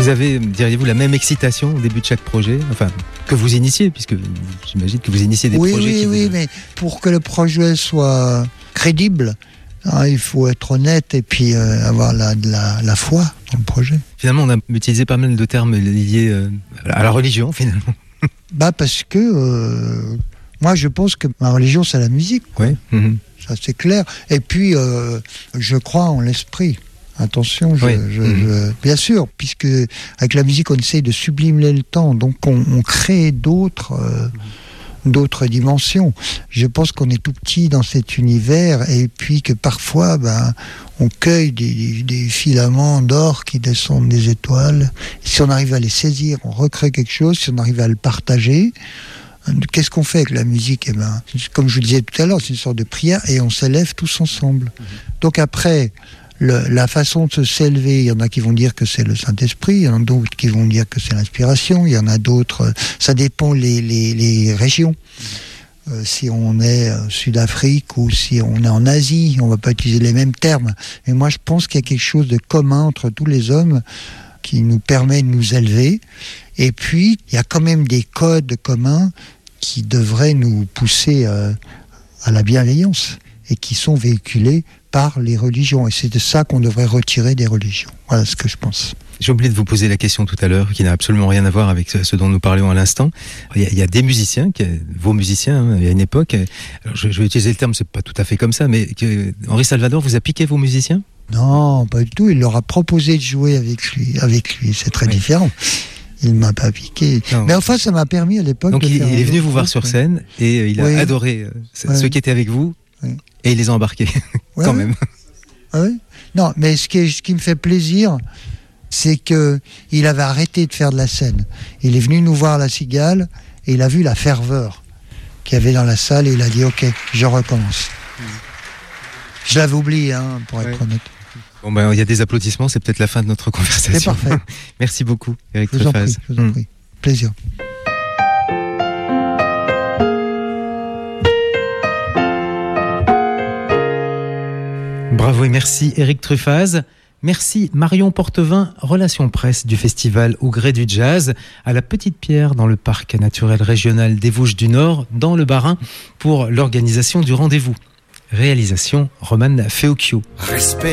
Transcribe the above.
Vous avez, diriez-vous, la même excitation au début de chaque projet, enfin, que vous initiez, puisque j'imagine que vous initiez des projets. Oui, mais pour que le projet soit crédible, il faut être honnête et puis avoir la foi dans le projet. Finalement, on a utilisé pas mal de termes liés à la religion, finalement. Parce que moi, je pense que ma religion, c'est la musique. Oui. Mm-hmm. Ça, c'est clair. Et puis, je crois en l'esprit. Attention, bien sûr, puisque avec la musique, on essaye de sublimer le temps. Donc, on crée d'autres dimensions. Je pense qu'on est tout petit dans cet univers et puis que parfois, on cueille des filaments d'or qui descendent des étoiles. Et si on arrive à les saisir, on recrée quelque chose. Si on arrive à le partager, qu'est-ce qu'on fait avec la musique ? Comme je vous disais tout à l'heure, c'est une sorte de prière et on s'élève tous ensemble. Donc après, la façon de s'élever, il y en a qui vont dire que c'est le Saint-Esprit, il y en a d'autres qui vont dire que c'est l'inspiration, il y en a d'autres, ça dépend les régions. Si on est Sud-Afrique ou si on est en Asie, on ne va pas utiliser les mêmes termes. Mais moi, je pense qu'il y a quelque chose de commun entre tous les hommes qui nous permet de nous élever. Et puis, il y a quand même des codes communs qui devraient nous pousser à la bienveillance et qui sont véhiculés par les religions. Et c'est de ça qu'on devrait retirer des religions. Voilà ce que je pense. J'ai oublié de vous poser la question tout à l'heure, qui n'a absolument rien à voir avec ce dont nous parlions à l'instant. Il y a des musiciens, vos musiciens, il y a une époque, alors je vais utiliser le terme, c'est pas tout à fait comme ça, mais Henri Salvador vous a piqué vos musiciens ? Non, pas du tout. Il leur a proposé de jouer avec lui. C'est très différent. Il ne m'a pas piqué. Non. Mais enfin, ça m'a permis à l'époque. Donc il est venu vous voir sur scène et il a adoré ceux qui étaient avec vous et il les a embarqués quand même. Oui. Non, mais ce qui me fait plaisir, c'est qu'il avait arrêté de faire de la scène. Il est venu nous voir à la Cigale et il a vu la ferveur qu'il y avait dans la salle et il a dit « Ok, je recommence ». Je l'avais oublié, pour être honnête. Bon, il y a des applaudissements, c'est peut-être la fin de notre conversation. C'est parfait. Merci beaucoup, Éric Truffaz. Je vous en prie. Plaisir. Bravo et merci Éric Truffaz. Merci Marion Portevin, Relations Presse du festival Au Gré du Jazz, à la Petite Pierre dans le parc naturel régional des Vosges du Nord, dans le Bas-Rhin, pour l'organisation du rendez-vous. Réalisation Romane Feocchio. Respect.